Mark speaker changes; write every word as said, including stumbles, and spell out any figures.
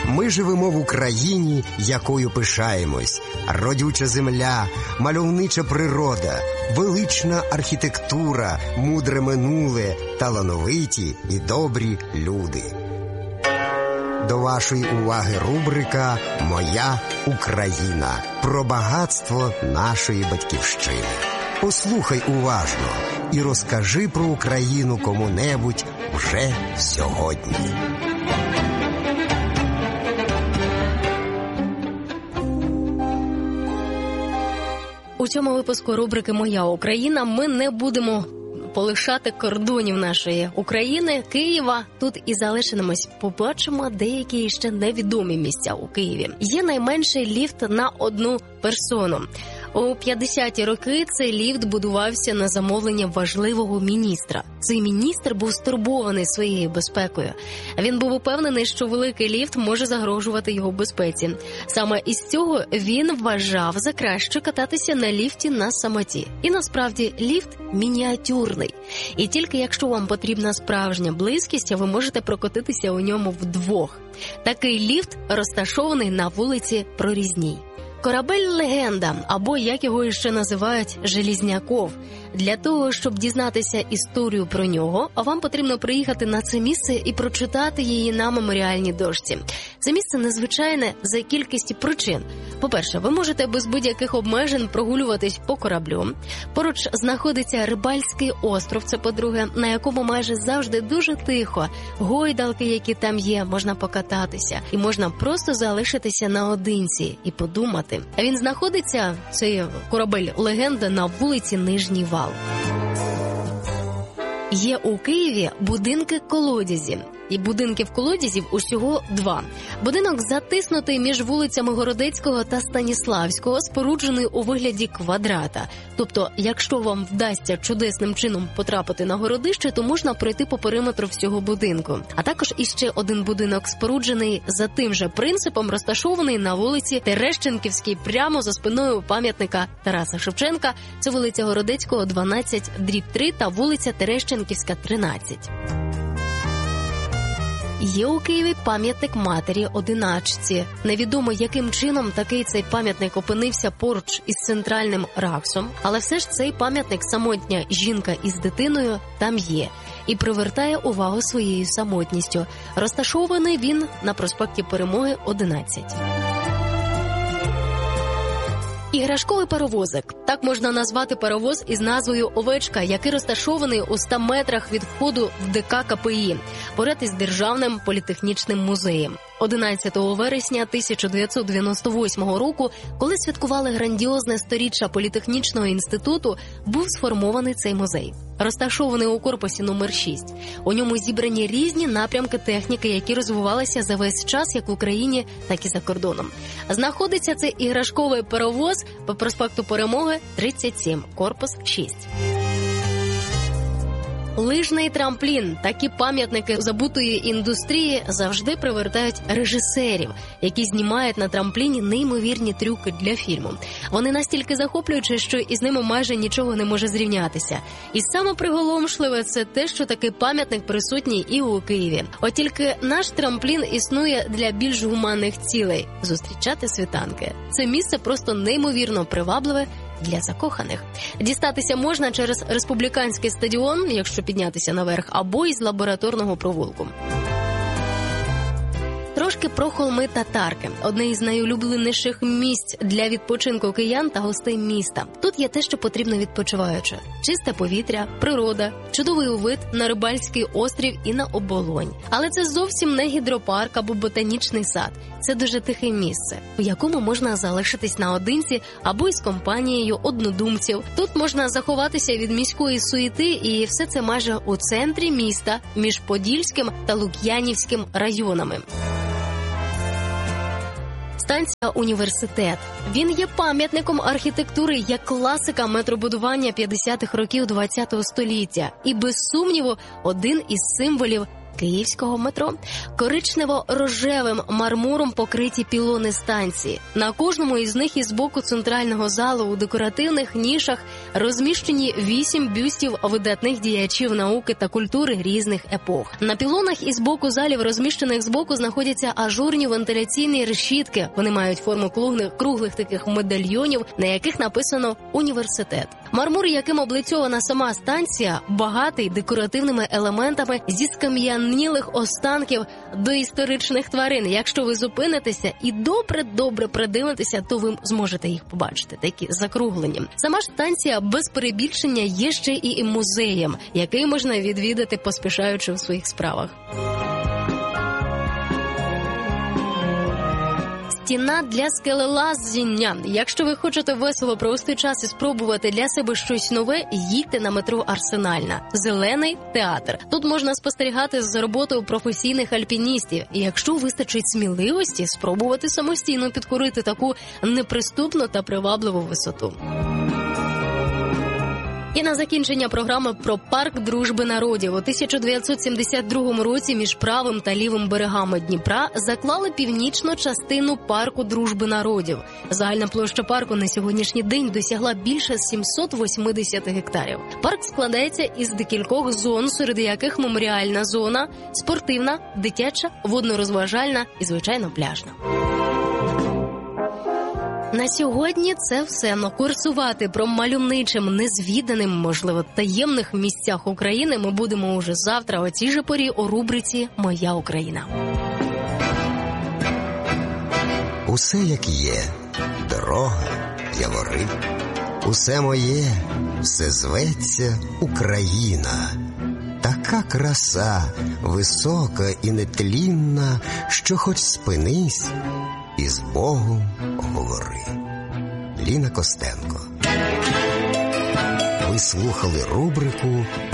Speaker 1: Ми живемо в Україні, якою пишаємось. Родюча земля, мальовнича природа, велична архітектура, мудре минуле, талановиті і добрі люди. До вашої уваги рубрика «Моя Україна» про багатство нашої батьківщини. Послухай уважно і розкажи про Україну кому-небудь вже сьогодні.
Speaker 2: У цьому випуску рубрики «Моя Україна» ми не будемо полишати кордонів нашої України, Києва. Тут і залишимось. Побачимо деякі ще невідомі місця у Києві. Є найменший ліфт на одну персону. У п'ятдесяті роки цей ліфт будувався на замовлення важливого міністра. Цей міністр був стурбований своєю безпекою. Він був упевнений, що великий ліфт може загрожувати його безпеці. Саме із цього він вважав за краще кататися на ліфті на самоті. І насправді ліфт мініатюрний. І тільки якщо вам потрібна справжня близькість, ви можете прокотитися у ньому вдвох. Такий ліфт розташований на вулиці Прорізній. Корабель-легенда, або, як його ще називають, Желізняков. Для того, щоб дізнатися історію про нього, вам потрібно приїхати на це місце і прочитати її на меморіальній дошці. Це місце незвичайне за кількістю причин. По-перше, ви можете без будь-яких обмежень прогулюватись по кораблю. Поруч знаходиться Рибальський остров, це по-друге, на якому майже завжди дуже тихо. Гойдалки, які там є, можна покататися. І можна просто залишитися наодинці і подумати. Він знаходиться, цей корабель-легенда, на вулиці Нижній Вал. Є у Києві будинки-колодязі. І будинків-колодязів усього два. Будинок затиснутий між вулицями Городецького та Станіславського, споруджений у вигляді квадрата. Тобто, якщо вам вдасться чудесним чином потрапити на городище, то можна пройти по периметру всього будинку. А також іще один будинок, споруджений за тим же принципом, розташований на вулиці Терещенківській, прямо за спиною пам'ятника Тараса Шевченка. Це вулиця Городецького, дванадцять дріб три та вулиця Терещенківська, тринадцять. Є у Києві пам'ятник матері одиначці. Невідомо, яким чином такий цей пам'ятник опинився поруч із центральним Раксом, але все ж цей пам'ятник, самотня жінка із дитиною, там є і привертає увагу своєю самотністю. Розташований він на проспекті Перемоги, одинадцять. Іграшковий паровозик. Так можна назвати паровоз із назвою «Овечка», який розташований у ста метрах від входу в ДК КПІ, поряд із Державним політехнічним музеєм. одинадцятого вересня тисяча дев'ятсот дев'яносто восьмого року, коли святкували грандіозне сторіччя Політехнічного інституту, був сформований цей музей. Розташований у корпусі номер шість. У ньому зібрані різні напрямки техніки, які розвивалися за весь час як в Україні, так і за кордоном. Знаходиться цей іграшковий паровоз по проспекту Перемоги, тридцять сім, корпус шість. Лижний трамплін. Такі пам'ятники забутої індустрії завжди привертають режисерів, які знімають на трампліні неймовірні трюки для фільму. Вони настільки захоплюючі, що із ними майже нічого не може зрівнятися. І саме приголомшливе – це те, що такий пам'ятник присутній і у Києві. От тільки наш трамплін існує для більш гуманних цілей – зустрічати світанки. Це місце просто неймовірно привабливе для закоханих. Дістатися можна через республіканський стадіон, якщо піднятися наверх, або із лабораторного провулку. Трошки про холми Татарки. Одне із найулюбленіших місць для відпочинку киян та гостей міста. Тут є те, що потрібно відпочиваючи. Чисте повітря, природа, чудовий вид на Рибальський острів і на Оболонь. Але це зовсім не гідропарк або ботанічний сад. Це дуже тихе місце, у якому можна залишитись наодинці або із компанією однодумців. Тут можна заховатися від міської суєти, і все це майже у центрі міста, між Подільським та Лук'янівським районами. Станція «Університет». Він є пам'ятником архітектури як класика метробудування п'ятдесятих років ХХ століття і, без сумніву, один із символів київського метро. Коричнево-рожевим мармуром покриті пілони станції. На кожному із них із боку центрального залу у декоративних нішах розміщені вісім бюстів видатних діячів науки та культури різних епох. На пілонах із боку залів, розміщених збоку, знаходяться ажурні вентиляційні решітки. Вони мають форму круглих, круглих таких медальйонів, на яких написано «Університет». Мармур, яким облицьована сама станція, багатий декоративними елементами зі скам'янілих останків доісторичних тварин. Якщо ви зупинитеся і добре-добре придивитеся, то ви зможете їх побачити, такі закруглені. Сама ж станція без перебільшення є ще і музеєм, який можна відвідати, поспішаючи в своїх справах. Стіна для скелелазіння. Якщо ви хочете весело провести час і спробувати для себе щось нове, їдьте на метро Арсенальна. Зелений театр. Тут можна спостерігати за роботою професійних альпіністів. І якщо вистачить сміливості, спробувати самостійно підкорити таку неприступну та привабливу висоту. І на закінчення програми про парк дружби народів. У тисяча дев'ятсот сімдесят другому році між правим та лівим берегами Дніпра заклали північну частину парку дружби народів. Загальна площа парку на сьогоднішній день досягла більше сімсот вісімдесят гектарів. Парк складається із декількох зон, серед яких меморіальна зона, спортивна, дитяча, водно-розважальна і, звичайно, пляжна. На сьогодні це все. Но курсувати про мальовничим, незвіданим, можливо, таємних місцях України ми будемо уже завтра о цій же порі у рубриці «Моя Україна».
Speaker 1: Усе як є, дорога, явори. Усе моє, все зветься Україна. Така краса, висока і нетлінна, що хоч спинись і з Богом говори. Ліна Костенко. Ви слухали рубрику